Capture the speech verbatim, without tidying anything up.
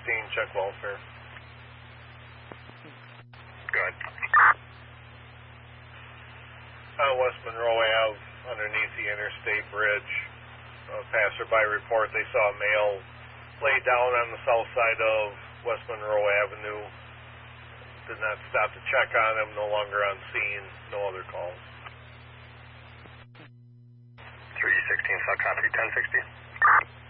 sixteen, check welfare. Good. On West Monroe Ave, underneath the interstate bridge, a passerby report they saw a male lay down on the south side of West Monroe Avenue. Did not stop to check on him, no longer on scene, no other calls. three sixteen, South Copy, ten sixty.